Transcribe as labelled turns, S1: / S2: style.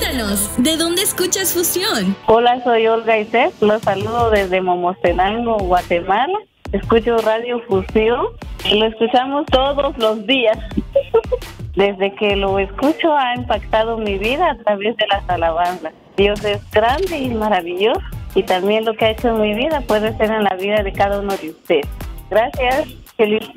S1: Cuéntanos, ¿de dónde escuchas Fusión?
S2: Hola, soy Olga Isés, los saludo desde Momostenango, Guatemala. Escucho Radio Fusión y lo escuchamos todos los días. Desde que lo escucho ha impactado mi vida a través de las alabanzas. Dios es grande y maravilloso y también lo que ha hecho en mi vida puede ser en la vida de cada uno de ustedes. Gracias, feliz